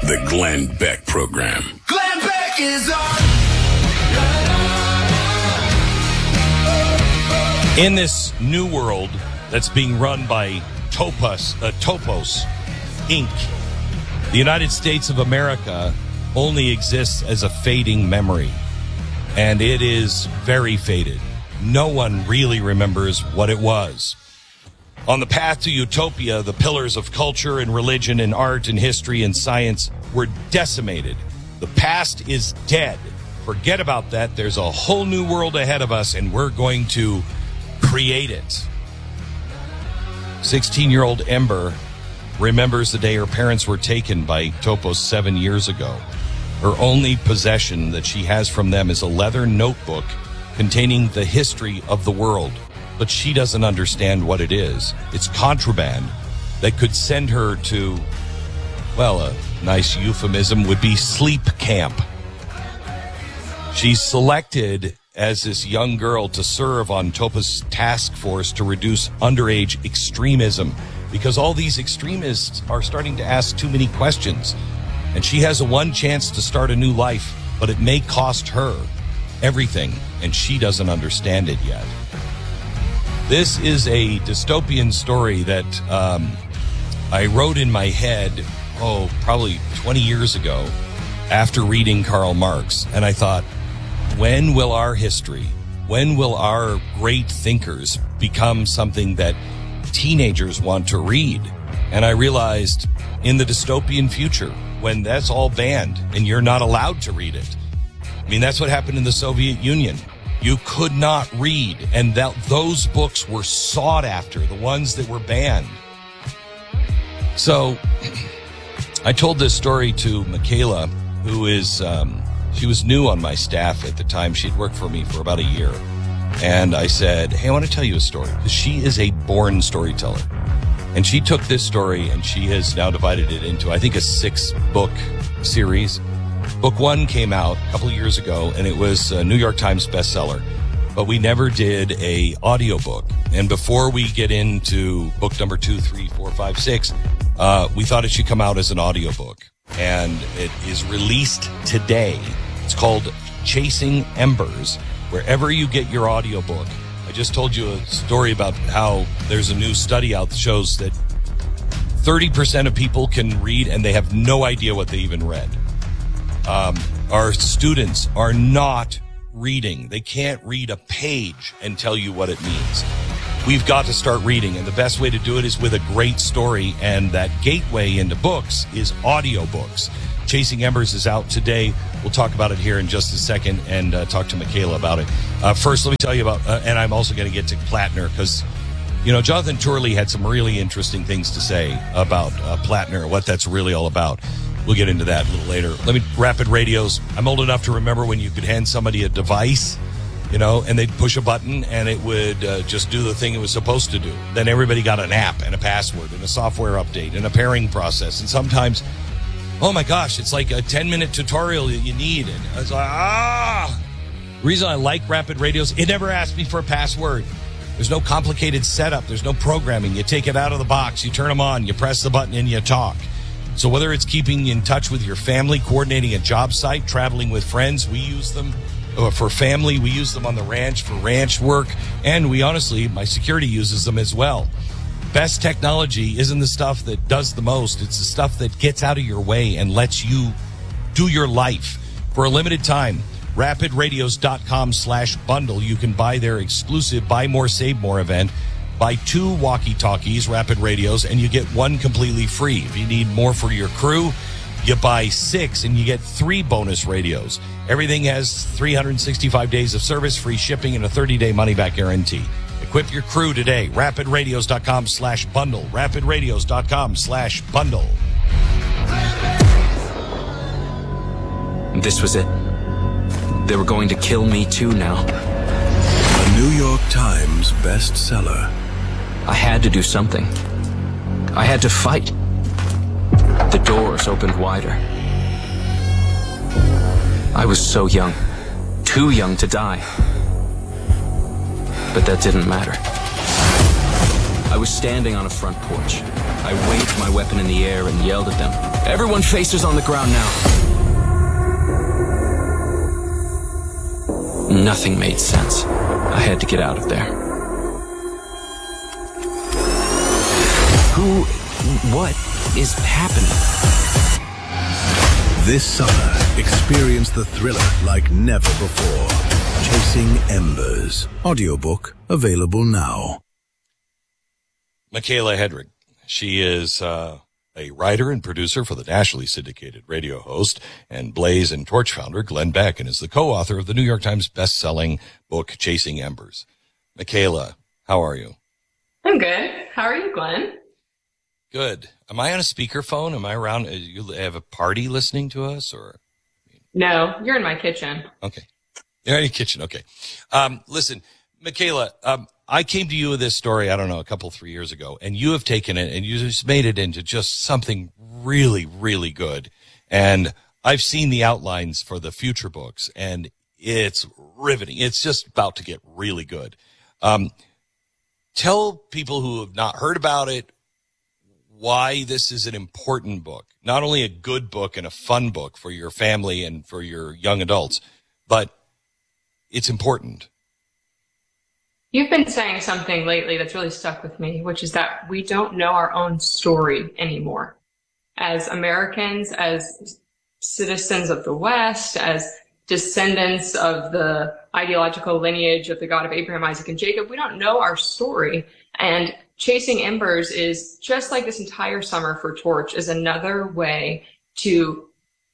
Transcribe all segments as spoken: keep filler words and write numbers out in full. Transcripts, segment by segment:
The Glenn Beck Program. Glenn Beck is on. In this new world that's being run by Topos, uh, Topos Incorporated, the United States of America only exists as a fading memory, and it is very faded. No one really remembers what it was. On the path to utopia, the pillars of culture and religion and art and history and science were decimated. The past is dead. Forget about that. There's a whole new world ahead of us, and we're going to create it. sixteen-year-old Ember remembers the day her parents were taken by Topos seven years ago. Her only possession that she has from them is a leather notebook containing the history of the world. But she doesn't understand what it is. It's contraband that could send her to, well, a nice euphemism would be sleep camp. She's selected as this young girl to serve on Topos task force to reduce underage extremism, because all these extremists are starting to ask too many questions. And she has a one chance to start a new life, but it may cost her everything, and she doesn't understand it yet. This is a dystopian story that um, I wrote in my head, oh, probably twenty years ago, after reading Karl Marx. And I thought, when will our history, when will our great thinkers become something that teenagers want to read? And I realized in the dystopian future, when that's all banned and you're not allowed to read it. I mean, that's what happened in the Soviet Union. You could not read, and that those books were sought after, the ones that were banned. So I told this story to Michaela, who is, um, she was new on my staff at the time. She'd worked for me for about a year. And I said, hey, I want to tell you a story, because she is a born storyteller. And she took this story and she has now divided it into, I think, a six-book series. Book one came out a couple of years ago, and it was a New York Times bestseller. But we never did a audiobook. And before we get into book number two, three, four, five, six, uh, we thought it should come out as an audiobook. And it is released today. It's called Chasing Embers, wherever you get your audiobook. I just told you a story about how there's a new study out that shows that thirty percent of people can read and they have no idea what they even read. Um, our students are not reading. They can't read a page and tell you what it means. We've got to start reading, and the best way to do it is with a great story, and that gateway into books is audiobooks. Chasing Embers is out today. We'll talk about it here in just a second and uh, talk to Michaela about it. Uh, first, let me tell you about, uh, and I'm also going to get to Plattner, because, you know, Jonathan Turley had some really interesting things to say about uh, Plattner, what that's really all about. We'll get into that a little later. Let me, Rapid Radios. I'm old enough to remember when you could hand somebody a device, you know, and they'd push a button and it would uh, just do the thing it was supposed to do. Then everybody got an app and a password and a software update and a pairing process. And sometimes, oh my gosh, it's like a ten-minute tutorial that you need. And I was like, ah! The reason I like Rapid Radios, it never asked me for a password. There's no complicated setup. There's no programming. You take it out of the box, you turn them on, you press the button, and you talk. So whether it's keeping in touch with your family, coordinating a job site, traveling with friends, we use them uh, for family. We use them on the ranch for ranch work. And we honestly, my security uses them as well. Best technology isn't the stuff that does the most. It's the stuff that gets out of your way and lets you do your life. For a limited time, rapidradios.com slash bundle. You can buy their exclusive Buy More, Save More event. Buy two walkie-talkies, Rapid Radios, and you get one completely free. If you need more for your crew, you buy six and you get three bonus radios. Everything has three hundred sixty-five days of service, free shipping, and a thirty-day money-back guarantee. Equip your crew today. rapidradios.com slash bundle. rapidradios.com slash bundle. This was it. They were going to kill me too now. A New York Times bestseller. I had to do something. I had to fight. The doors opened wider. I was so young. Too young to die. But that didn't matter. I was standing on a front porch. I waved my weapon in the air and yelled at them. Everyone faces on the ground now. Nothing made sense. I had to get out of there. Who, what is happening? This summer, experience the thriller like never before. Chasing Embers. Audiobook available now. Michaela Hedrick. She is uh, a writer and producer for the nationally syndicated radio host and Blaze and Torch founder Glenn Beck, and is the co-author of the New York Times best-selling book Chasing Embers. Michaela, how are you? I'm good. How are you, Glenn? Good. Am I on a speakerphone? Am I around? You have a party listening to us, or? No, you're in my kitchen. Okay. You're in your kitchen. Okay. Um, listen, Michaela, um, I came to you with this story, I don't know, a couple, three years ago, and you have taken it and you just made it into just something really, really good. And I've seen the outlines for the future books, and it's riveting. It's just about to get really good. Um, tell people who have not heard about it why this is an important book, not only a good book and a fun book for your family and for your young adults, but it's important. You've been saying something lately that's really stuck with me, which is that we don't know our own story anymore. As Americans, as citizens of the West, as descendants of the ideological lineage of the God of Abraham, Isaac, and Jacob, we don't know our story. And Chasing Embers is, just like this entire summer for Torch, is another way to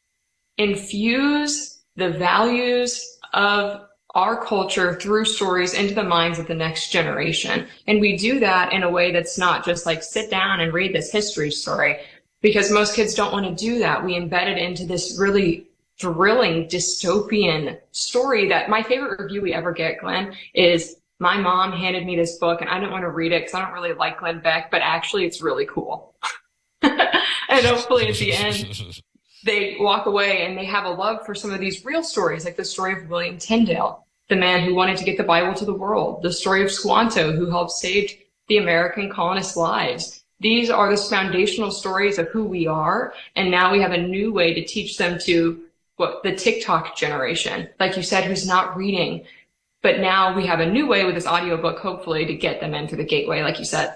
infuse the values of our culture through stories into the minds of the next generation. And we do that in a way that's not just like sit down and read this history story, because most kids don't want to do that. We embed it into this really thrilling dystopian story that my favorite review we ever get, Glenn, is my mom handed me this book and I didn't want to read it because I don't really like Glenn Beck, but actually it's really cool. And hopefully at the end, they walk away and they have a love for some of these real stories, like the story of William Tyndale, the man who wanted to get the Bible to the world, the story of Squanto, who helped save the American colonists' lives. These are the foundational stories of who we are, and now we have a new way to teach them to what the TikTok generation, like you said, who's not reading. But now we have a new way with this audiobook, hopefully, to get them in through the gateway, like you said.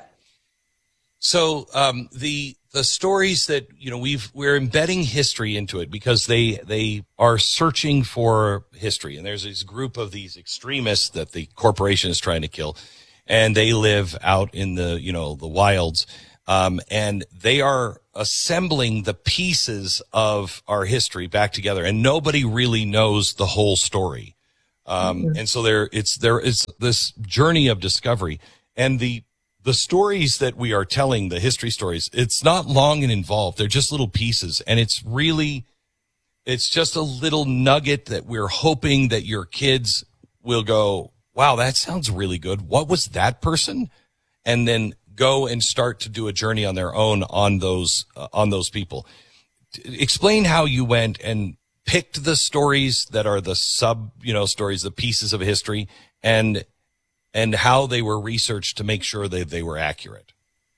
So um, the the stories that, you know, we've we're embedding history into it because they they are searching for history, and there's this group of these extremists that the corporation is trying to kill, and they live out in the, you know, the wilds, um, and they are assembling the pieces of our history back together, and nobody really knows the whole story, um, mm-hmm. and so there it's there is this journey of discovery, and the. The stories that we are telling, the history stories, it's not long and involved. They're just little pieces. And it's really, it's just a little nugget that we're hoping that your kids will go, wow, that sounds really good. What was that person? And then go and start to do a journey on their own on those, uh, on those people. Explain how you went and picked the stories that are the sub, you know, stories, the pieces of history, and and how they were researched to make sure that they were accurate.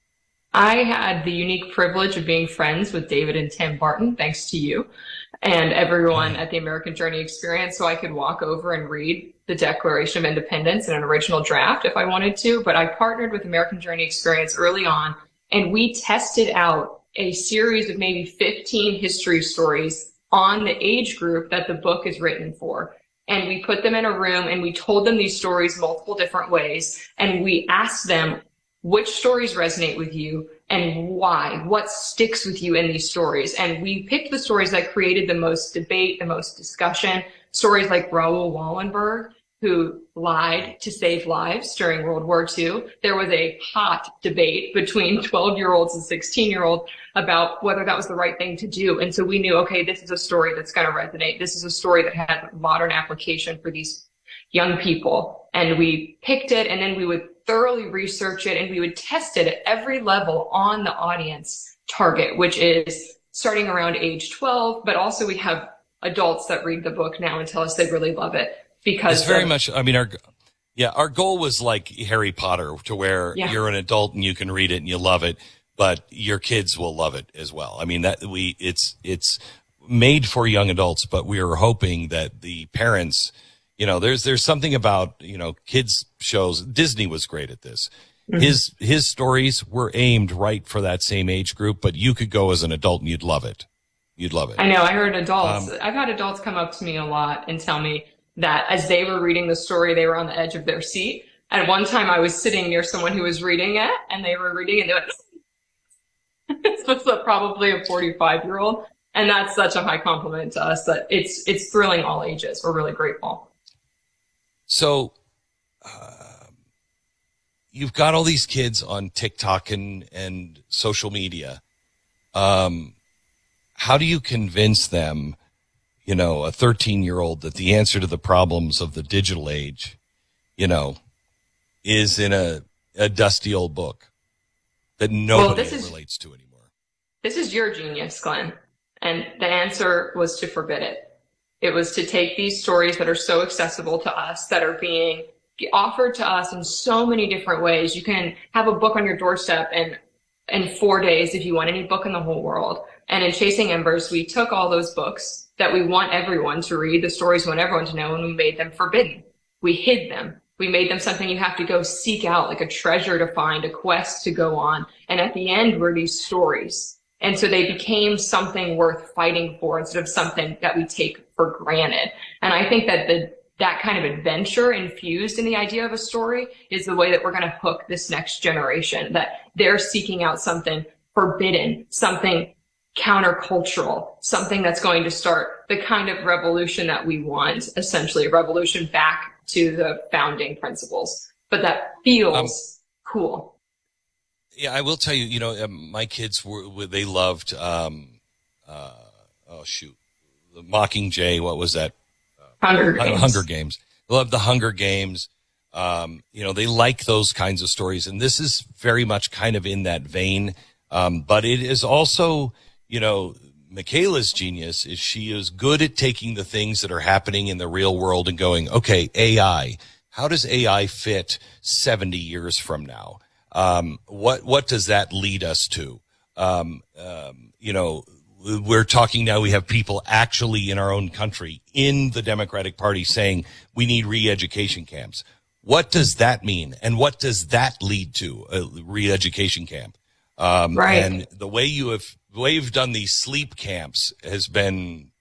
I had the unique privilege of being friends with David and Tim Barton, thanks to you and everyone at the American Journey Experience, so I could walk over and read the Declaration of Independence in an original draft if I wanted to. But I partnered with American Journey Experience early on, and we tested out a series of maybe fifteen history stories on the age group that the book is written for. And we put them in a room and we told them these stories multiple different ways. And we asked them which stories resonate with you and why, what sticks with you in these stories. And we picked the stories that created the most debate, the most discussion, stories like Raoul Wallenberg, who lied to save lives during World War Two. There was a hot debate between twelve-year-olds and sixteen-year-olds about whether that was the right thing to do. And so we knew, okay, this is a story that's going to resonate. This is a story that had modern application for these young people. And we picked it, and then we would thoroughly research it, and we would test it at every level on the audience target, which is starting around age twelve. But also we have adults that read the book now and tell us they really love it. Because it's very of, much, I mean, our, yeah, our goal was like Harry Potter, to where yeah. you're an adult and you can read it and you love it. but your kids will love it as well. I mean, that we, it's, it's made for young adults, but we are hoping that the parents, you know, there's, there's something about, you know, kids shows. Disney was great at this. Mm-hmm. His, his stories were aimed right for that same age group, but you could go as an adult and you'd love it. You'd love it. I know. I heard adults, Um, I've had adults come up to me a lot and tell me that as they were reading the story, they were on the edge of their seat. At one time I was sitting near someone who was reading it and they were reading and they went, this was a, probably a forty-five year old. And that's such a high compliment to us that it's, it's thrilling all ages. We're really grateful. So, uh, you've got all these kids on TikTok and, and social media. Um, how do you convince them, you know, a thirteen year old that the answer to the problems of the digital age, you know, is in a, a dusty old book that nobody well, this is, relates to anymore? This is your genius, Glenn. And the answer was to forbid it. It was to take these stories that are so accessible to us, that are being offered to us in so many different ways. You can have a book on your doorstep in, in four days if you want, any book in the whole world. And in Chasing Embers, we took all those books that we want everyone to read, the stories we want everyone to know, and we made them forbidden. We hid them. We made them something you have to go seek out, like a treasure to find, a quest to go on. And at the end were these stories. And so they became something worth fighting for instead of something that we take for granted. And I think that the, that kind of adventure infused in the idea of a story is the way that we're going to hook this next generation, that they're seeking out something forbidden, something countercultural, something that's going to start the kind of revolution that we want, essentially a revolution back to the founding principles, but that feels um, cool. Yeah, I will tell you, you know, um, my kids were, they loved, um, uh, oh shoot, the Mockingjay, what was that? Hunger Games. Uh, Hunger Games. They loved the Hunger Games. Um, you know, they like those kinds of stories. And this is very much kind of in that vein. Um, but it is also, you know, Michaela's genius is she is good at taking the things that are happening in the real world and going, okay, A I, how does A I fit seventy years from now? Um, what, what does that lead us to? Um, um, you know, we're talking now, we have people actually in our own country in the Democratic Party saying we need re-education camps. What does that mean? And what does that lead to, a re-education camp? Um, right. And the way you have, the way you've done these sleep camps has been,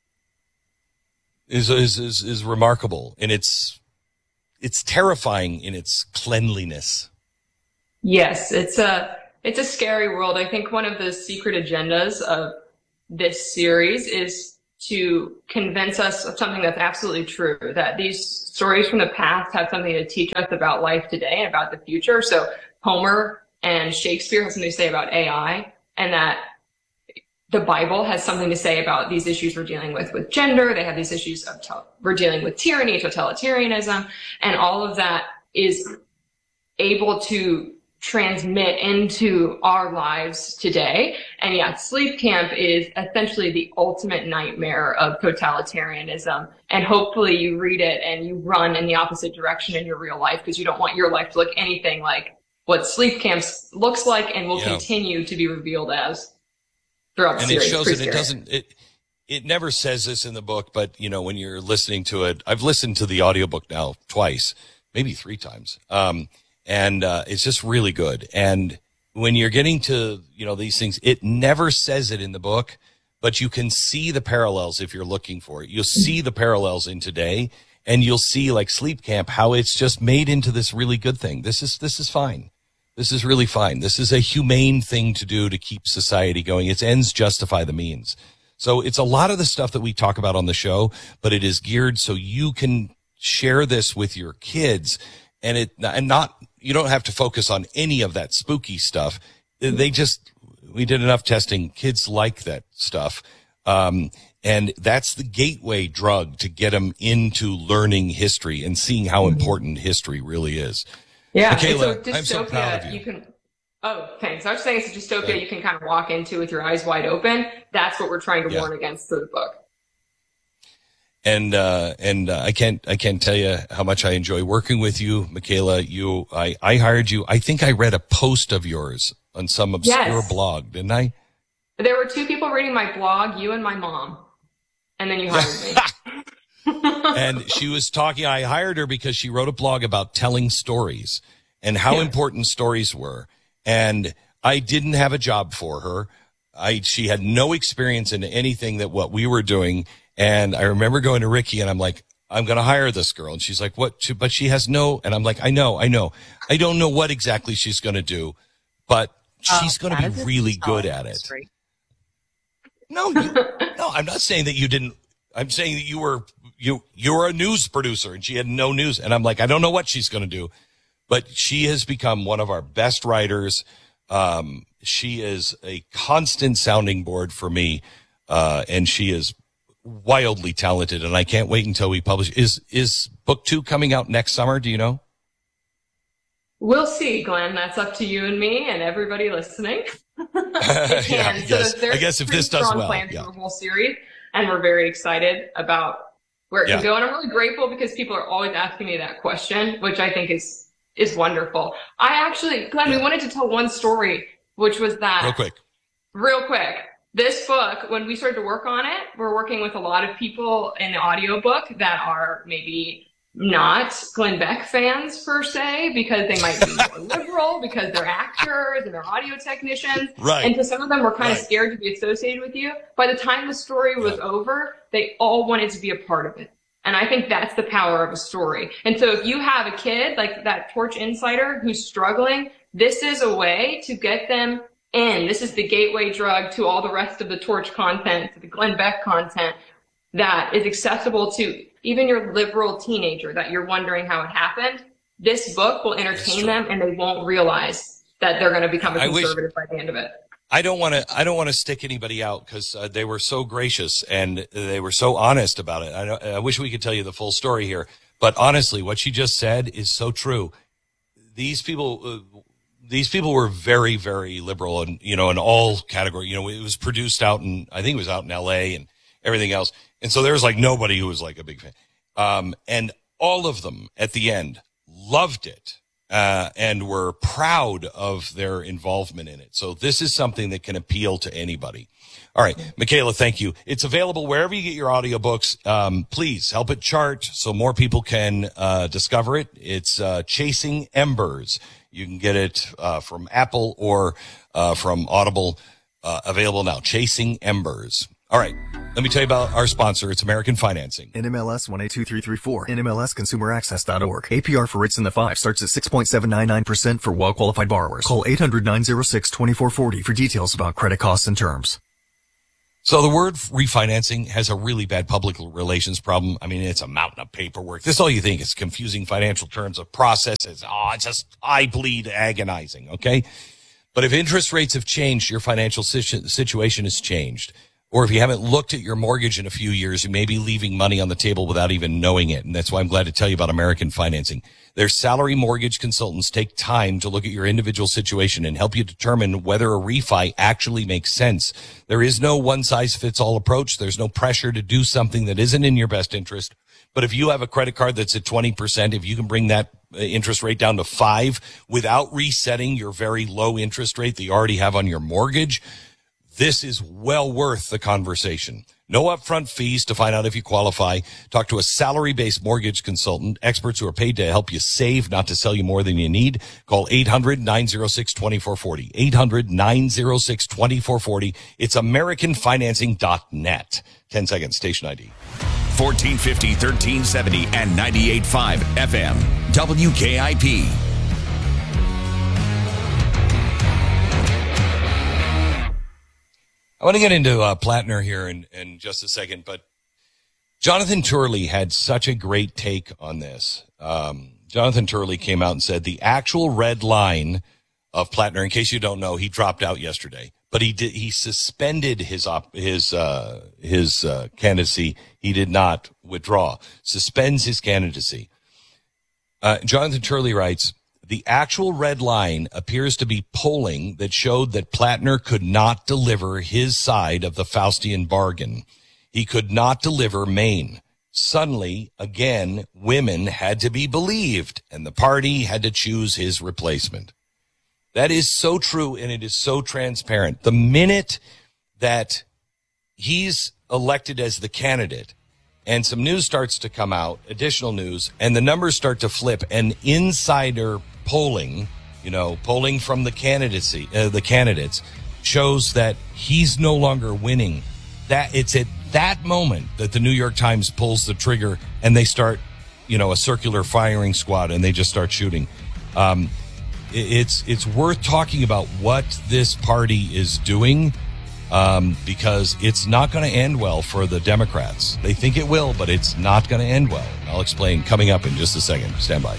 is, is, is, is remarkable. And it's, it's terrifying in its cleanliness. Yes, it's a, it's a scary world. I think one of the secret agendas of this series is to convince us of something that's absolutely true, that these stories from the past have something to teach us about life today and about the future. So Homer and Shakespeare have something to say about A I, and that the Bible has something to say about these issues we're dealing with with gender. They have these issues of to- we're dealing with tyranny, totalitarianism, and all of that is able to transmit into our lives today. And yeah, sleep camp is essentially the ultimate nightmare of totalitarianism. And hopefully you read it and you run in the opposite direction in your real life, because you don't want your life to look anything like what sleep camps looks like and will yeah. continue to be revealed as throughout the and series. And it shows that it doesn't, it, it never says this in the book, but you know, when you're listening to it, I've listened to the audiobook now twice, maybe three times. Um, And, uh, it's just really good. And when you're getting to, you know, these things, it never says it in the book, but you can see the parallels if you're looking for it. You'll see the parallels in today, and you'll see, like Sleep Camp, how it's just made into this really good thing. This is, this is fine. This is really fine. This is a humane thing to do to keep society going. Its ends justify the means. So it's a lot of the stuff that we talk about on the show, but it is geared so you can share this with your kids, and it, and not, you don't have to focus on any of that spooky stuff. They just, we did enough testing. Kids like that stuff. Um, and that's the gateway drug to get them into learning history and seeing how important history really is. Yeah. Michaela, it's a dystopia, I'm so proud of you. you can, oh, thanks. I was saying it's a dystopia yeah. you can kind of walk into with your eyes wide open. That's what we're trying to yeah. warn against through the book. And, uh, and, uh, I can't, I can't tell you how much I enjoy working with you, Michaela. You, I, I hired you. I think I read a post of yours on some obscure Yes. blog, didn't I? There were two people reading my blog, you and my mom. And then you hired me. And she was talking, I hired her because she wrote a blog about telling stories and how Yeah. important stories were. And I didn't have a job for her. I, she had no experience in anything that what we were doing. And I remember going to Ricky and I'm like, I'm going to hire this girl. And she's like, what? But she has no, and I'm like, I know, I know. I don't know what exactly she's going to do, but she's Oh, going to that be is really solid good at it. history. No, you, no, I'm not saying that you didn't. I'm saying that you were, you, you were a news producer and she had no news. And I'm like, I don't know what she's going to do, but she has become one of our best writers. Um, she is a constant sounding board for me. Uh, and she is wildly talented and I can't wait until we publish. Is, is book two coming out next summer? Do you know? We'll see, Glenn. That's up to you and me and everybody listening. Yeah, And so yes. there's I guess if pretty this does strong well, plans yeah. for the whole series, and we're very excited about where it Yeah. can go. And I'm really grateful because people are always asking me that question, which I think is is wonderful. I actually, Glenn, we wanted to tell one story, which was that Real quick. real quick. This book, when we started to work on it, we're working with a lot of people in the audiobook that are maybe not Glenn Beck fans per se, because they might be more liberal, because they're actors and they're audio technicians. Right. And so some of them were kind of Right. scared to be associated with you. By the time the story was Yeah. over, they all wanted to be a part of it. And I think that's the power of a story. And so if you have a kid like that Torch Insider who's struggling, this is a way to get them in. This is the gateway drug to all the rest of the Torch content, to the Glenn Beck content that is accessible to even your liberal teenager that you're wondering how it happened. This book will entertain true. them and they won't realize that they're going to become a I wish- conservative by the end of it. I don't want to. I don't want to stick anybody out because uh, they were so gracious and they were so honest about it. I, don't- I wish we could tell you the full story here, but honestly, what she just said is so true. These people, uh, these people were very, very liberal, and you know, in all categories. You know, it was produced out in, I think it was out in L A and everything else, and so there was like nobody who was like a big fan, um, and all of them at the end loved it. Uh, and were proud of their involvement in it. So this is something that can appeal to anybody. All right, Michaela, thank you. It's available wherever you get your audiobooks. Um, please help it chart so more people can uh, discover it. It's uh, Chasing Embers. You can get it uh, from Apple or uh, from Audible. Uh, available now, Chasing Embers. All right, let me tell you about our sponsor. It's American Financing. N M L S one eight two three three four. N M L S consumer access dot org. A P R for rates in the five starts at six point seven nine nine percent for well-qualified borrowers. Call eight hundred nine oh six two four four oh for details about credit costs and terms. So the word refinancing has a really bad public relations problem. I mean, it's a mountain of paperwork. That's all you think. It's confusing financial terms of processes. Oh, it's just eye bleed agonizing. Okay. But if interest rates have changed, your financial situ- situation has changed. Or if you haven't looked at your mortgage in a few years, you may be leaving money on the table without even knowing it. And that's why I'm glad to tell you about American Financing. Their salary mortgage consultants take time to look at your individual situation and help you determine whether a refi actually makes sense. There is no one-size-fits-all approach. There's no pressure to do something that isn't in your best interest. But if you have a credit card that's at twenty percent, if you can bring that interest rate down to five without resetting your very low interest rate that you already have on your mortgage, this is well worth the conversation. No upfront fees to find out if you qualify. Talk to a salary-based mortgage consultant, experts who are paid to help you save, not to sell you more than you need. Call eight hundred nine oh six two four four oh. eight hundred nine oh six two four four oh. It's american financing dot net. ten seconds, station I D. fourteen fifty, thirteen seventy, and ninety-eight point five F M. W K I P. I want to get into uh, Plattner here in, in just a second, but Jonathan Turley had such a great take on this. Um, Jonathan Turley came out and said the actual red line of Plattner, in case you don't know, he dropped out yesterday, but he did, he suspended his, op, his, uh, his, uh, candidacy. He did not withdraw, suspends his candidacy. Uh, Jonathan Turley writes, the actual red line appears to be polling that showed that Plattner could not deliver his side of the Faustian bargain. He could not deliver Maine. Suddenly, again, women had to be believed, and the party had to choose his replacement. That is so true, and it is so transparent. The minute that he's elected as the candidate and some news starts to come out, additional news, and the numbers start to flip, and insider polling, you know, polling from the candidacy, uh, the candidates, shows that he's no longer winning. That it's at that moment that the New York Times pulls the trigger and they start, you know, a circular firing squad, and they just start shooting. Um, it's it's worth talking about what this party is doing. Um, because it's not going to end well for the Democrats. They think it will, but it's not going to end well. I'll explain coming up in just a second. Stand by.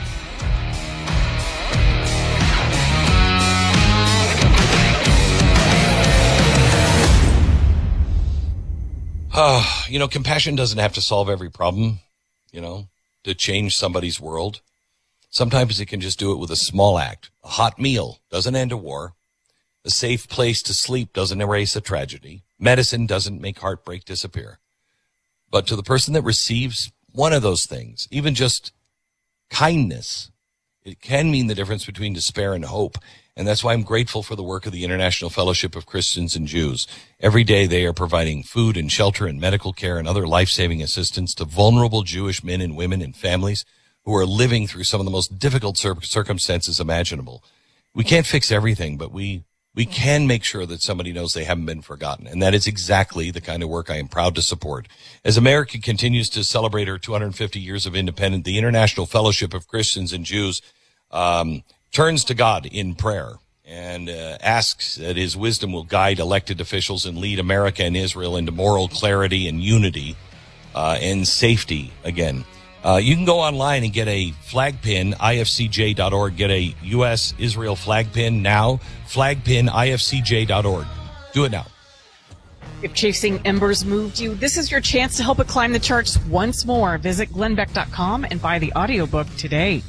Uh, you know, compassion doesn't have to solve every problem, you know, to change somebody's world. Sometimes it can just do it with a small act. A hot meal doesn't end a war. A safe place to sleep doesn't erase a tragedy. Medicine doesn't make heartbreak disappear. But to the person that receives one of those things, even just kindness, it can mean the difference between despair and hope. And that's why I'm grateful for the work of the International Fellowship of Christians and Jews. Every day they are providing food and shelter and medical care and other life-saving assistance to vulnerable Jewish men and women and families who are living through some of the most difficult cir- circumstances imaginable. We can't fix everything, but we We can make sure that somebody knows they haven't been forgotten. And that is exactly the kind of work I am proud to support. As America continues to celebrate her two hundred fifty years of independence, the International Fellowship of Christians and Jews um, turns to God in prayer and uh, asks that his wisdom will guide elected officials and lead America and Israel into moral clarity and unity uh, and safety again. Uh, you can go online and get a flag pin, I F C J dot org. Get a U S Israel flag pin now. Flag pin, I F C J dot org. Do it now. If Chasing Embers moved you, this is your chance to help it climb the charts once more. Visit glenn beck dot com and buy the audiobook today.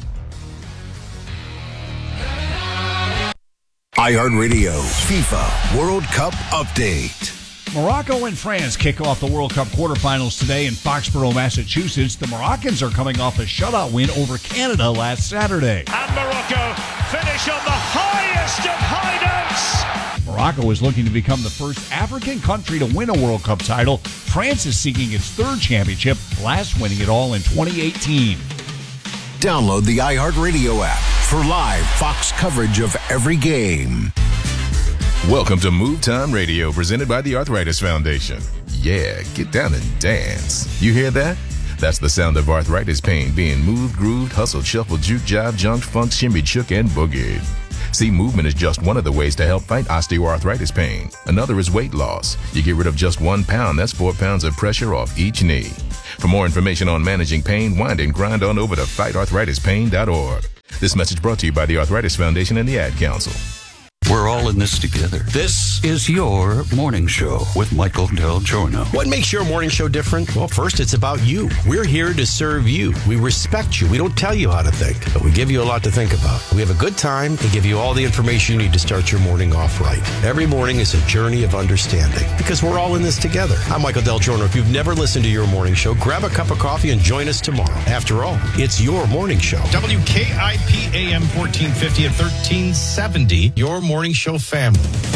iHeartRadio FIFA World Cup Update. Morocco and France kick off the World Cup quarterfinals today in Foxborough, Massachusetts. The Moroccans are coming off a shutout win over Canada last Saturday. And Morocco finish on the highest of high notes. Morocco is looking to become the first African country to win a World Cup title. France is seeking its third championship, last winning it all in twenty eighteen. Download the iHeartRadio app for live Fox coverage of every game. Welcome to Move Time Radio, presented by the Arthritis Foundation. Yeah, get down and dance. You hear that? That's the sound of arthritis pain being moved, grooved, hustled, shuffled, juke, jive, junked, funked, shimmied, shook, and boogied. See, movement is just one of the ways to help fight osteoarthritis pain. Another is weight loss. You get rid of just one pound, that's four pounds of pressure off each knee. For more information on managing pain, wind and grind on over to fight arthritis pain dot org. This message brought to you by the Arthritis Foundation and the Ad Council. We're all in this together. This is your morning show with Michael Del Giorno. What makes your morning show different? Well, first, it's about you. We're here to serve you. We respect you. We don't tell you how to think, but we give you a lot to think about. We have a good time and give you all the information you need to start your morning off right. Every morning is a journey of understanding because we're all in this together. I'm Michael Del Giorno. If you've never listened to your morning show, grab a cup of coffee and join us tomorrow. After all, it's your morning show. W K I P A M fourteen fifty and thirteen seventy, your morning show family.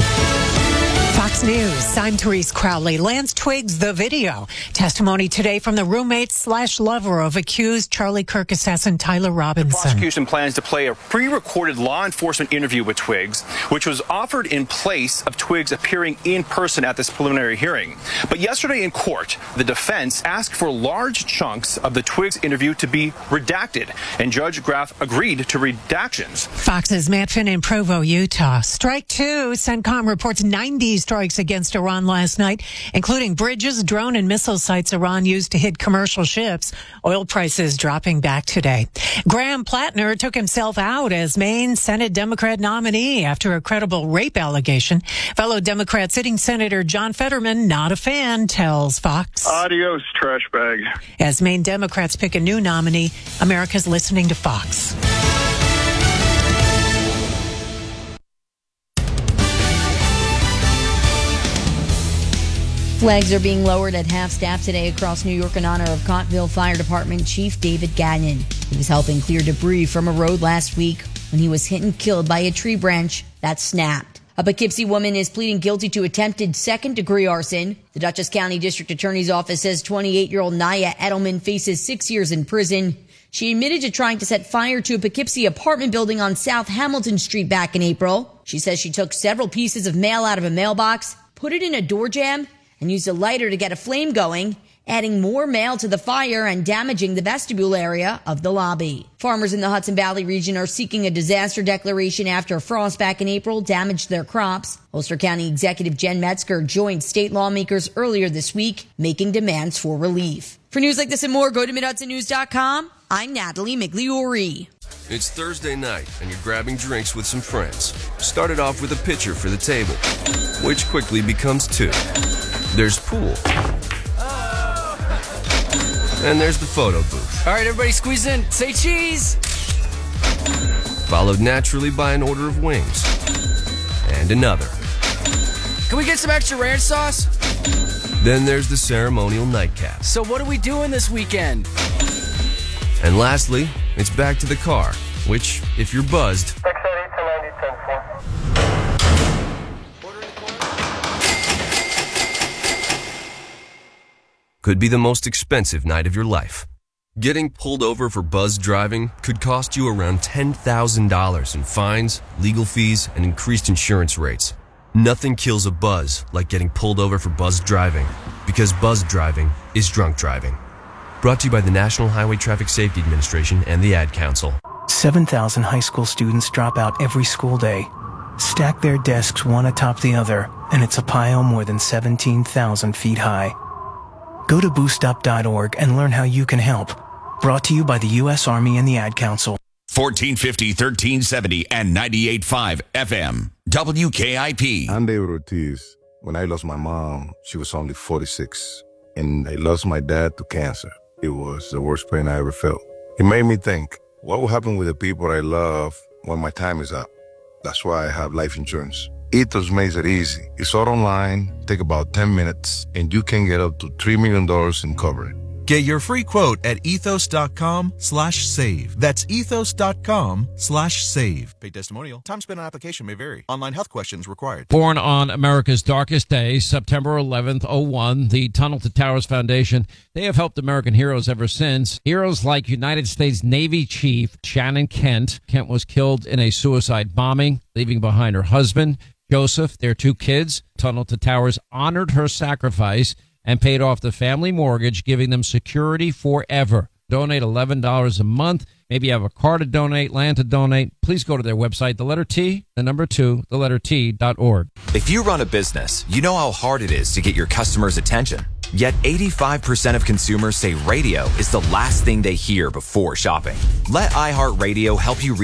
Fox News, I'm Therese Crowley. Lance Twiggs, the video. Testimony today from the roommate slash lover of accused Charlie Kirk assassin Tyler Robinson. The prosecution plans to play a pre-recorded law enforcement interview with Twiggs, which was offered in place of Twiggs appearing in person at this preliminary hearing. But yesterday in court, the defense asked for large chunks of the Twiggs interview to be redacted, and Judge Graff agreed to redactions. Fox's Matt Finn in Provo, Utah. Strike two. CENTCOM reports ninety strikes against Iran last night, including bridges, drone and missile sites Iran used to hit commercial ships. Oil prices dropping back today. Graham Plattner took himself out as Maine Senate Democrat nominee after a credible rape allegation. Fellow Democrat sitting Senator John Fetterman, not a fan, tells Fox. Adios, trash bag. As Maine Democrats pick a new nominee, America's listening to Fox. Flags are being lowered at half-staff today across New York in honor of Cotteville Fire Department Chief David Gagnon. He was helping clear debris from a road last week when he was hit and killed by a tree branch that snapped. A Poughkeepsie woman is pleading guilty to attempted second-degree arson. The Dutchess County District Attorney's Office says twenty-eight-year-old Naya Edelman faces six years in prison. She admitted to trying to set fire to a Poughkeepsie apartment building on South Hamilton Street back in April. She says she took several pieces of mail out of a mailbox, put it in a door jamb, and used a lighter to get a flame going, adding more mail to the fire and damaging the vestibule area of the lobby. Farmers in the Hudson Valley region are seeking a disaster declaration after frost back in April damaged their crops. Ulster County Executive Jen Metzger joined state lawmakers earlier this week, making demands for relief. For news like this and more, go to mid hudson news dot com. I'm Natalie Migliori. It's Thursday night, and you're grabbing drinks with some friends. Started off with a pitcher for the table, which quickly becomes two. There's pool. And there's the photo booth. All right, everybody squeeze in. Say cheese. Followed naturally by an order of wings. And another. Can we get some extra ranch sauce? Then there's the ceremonial nightcap. So what are we doing this weekend? And lastly, it's back to the car, which, if you're buzzed, could be the most expensive night of your life. Getting pulled over for buzz driving could cost you around ten thousand dollars in fines, legal fees, and increased insurance rates. Nothing kills a buzz like getting pulled over for buzz driving, because buzz driving is drunk driving. Brought to you by the National Highway Traffic Safety Administration and the Ad Council. seven thousand high school students drop out every school day. Stack their desks one atop the other, and it's a pile more than seventeen thousand feet high. Go to boost up dot org and learn how you can help. Brought to you by the U S Army and the Ad Council. fourteen fifty, thirteen seventy, and ninety-eight point five F M. W K I P. I'm David Ortiz. When I lost my mom, she was only forty-six. And I lost my dad to cancer. It was the worst pain I ever felt. It made me think, what will happen with the people I love when my time is up? That's why I have life insurance. Ethos makes it easy. It's all online, take about ten minutes, and you can get up to three million dollars in coverage. Get your free quote at ethos.com slash save. That's ethos.com slash save. Paid testimonial. Time spent on application may vary. Online health questions required. Born on America's darkest day, September eleventh, oh one, the Tunnel to Towers Foundation, they have helped American heroes ever since. Heroes like United States Navy Chief Shannon Kent. Kent was killed in a suicide bombing, leaving behind her husband, Joseph, their two kids. Tunnel to Towers honored her sacrifice and paid off the family mortgage, giving them security forever. Donate eleven dollars a month. Maybe you have a car to donate, land to donate. Please go to their website, the letter T, the number two, the letter T dot org. If you run a business, you know how hard it is to get your customers' attention. Yet eighty-five percent of consumers say radio is the last thing they hear before shopping. Let iHeartRadio help you reach